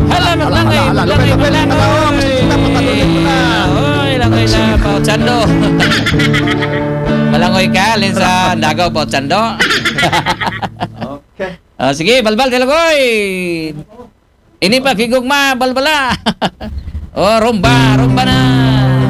Hala, maglangay, maglangay, Oy, langay na, Pautsando. Malangoy ka, alin sa Dagaw, Pautsando. Okay. Sige, balbal, Tilagoy. Ini pa, kigugma, balbala. Rumba na.